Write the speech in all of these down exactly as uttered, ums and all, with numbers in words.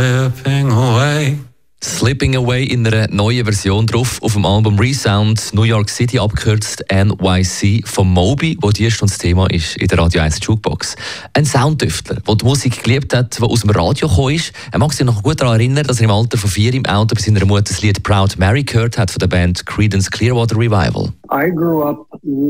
Slipping away. Slipping Away in einer neuen Version drauf auf dem Album Resound, New York City abgekürzt N Y C von Moby, wo die Stunde das Thema ist in der Radio eins Jukebox. Ein Soundtüftler, der die Musik geliebt hat, der aus dem Radio gekommen ist. Er mag sich noch gut daran erinnern, dass er im Alter von vier im Auto bei seiner Mutter das Lied Proud Mary gehört hat von der Band Creedence Clearwater Revival. I grew up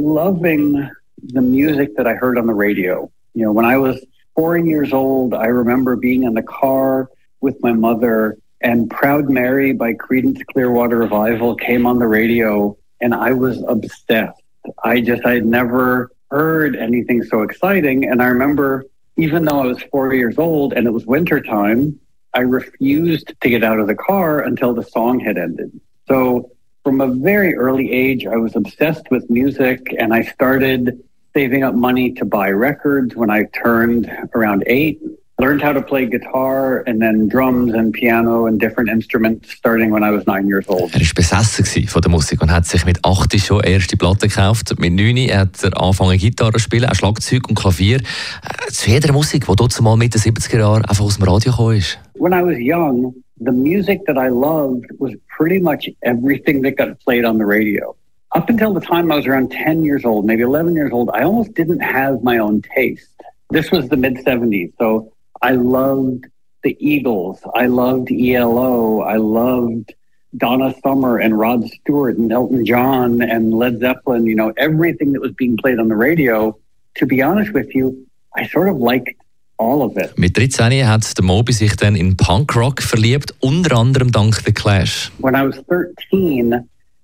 loving the music that I heard on the radio. You know, when I was four years old, I remember being in the car with my mother, and Proud Mary by Creedence Clearwater Revival came on the radio, and I was obsessed. I just, I had never heard anything so exciting. And I remember, even though I was four years old and it was wintertime, I refused to get out of the car until the song had ended. So from a very early age, I was obsessed with music, and I started saving up money to buy records when I turned around eight. Learned how to play guitar and then drums and piano and different instruments starting when I was nine years old. Er war besessen von der Musik und hat sich mit acht schon erste Platte gekauft. Mit neun hat er angefangen Gitarre zu spielen, auch Schlagzeug und Klavier. Zu jeder Musik, die dort mal Mitte siebziger Jahren einfach aus dem Radio gekommen ist. When I was young, the music that I loved was pretty much everything that got played on the radio. Up until the time I was around ten years old, maybe eleven years old, I almost didn't have my own taste. This was the mid seventies, so I loved the Eagles. I loved E L O. I loved Donna Summer and Rod Stewart and Elton John and Led Zeppelin. You know, everything that was being played on the radio. To be honest with you, I sort of liked all of it. Mit dreizehn hat der Moby sich dann in Punkrock verliebt, unter anderem dank The Clash. When I was thirteen,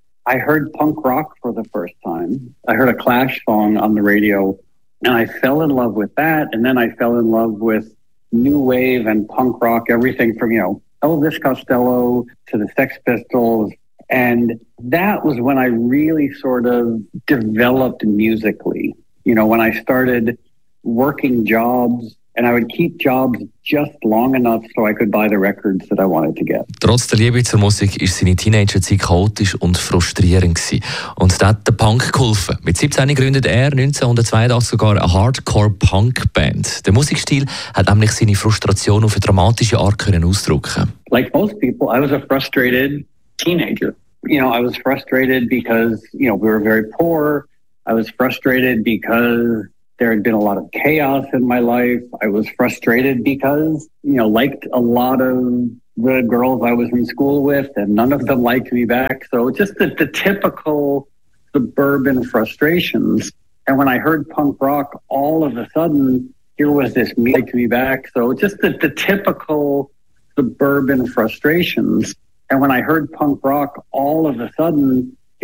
I heard punk rock for the first time. I heard a Clash song on the radio, and I fell in love with that. And then I fell in love with new wave and punk rock, everything from, you know, Elvis Costello to the Sex Pistols. And that was when I really sort of developed musically. You know, when I started working jobs, and I would keep jobs just long enough so I could buy the records that I wanted to get. Trotz der Liebe zur Musik war seine Teenagerzeit chaotisch und frustrierend gewesen. Und da hat der Punk geholfen. Mit siebzehn gründet er neunzehnhundertzweiundachtzig sogar eine Hardcore-Punk-Band. Der Musikstil hat nämlich seine Frustration auf eine dramatische Art können ausdrücken. Like most people, I was a frustrated teenager. You know, I was frustrated because, you know, we were very poor. I was frustrated because there had been a lot of chaos in my life. I was frustrated because, you know, liked a lot of the girls I was in school with, and none of them liked me back. So just the, the typical suburban frustrations. And when I heard punk rock, all of a sudden, here was this me liked me back. So just the, the typical suburban frustrations. And when I heard punk rock, all of a sudden,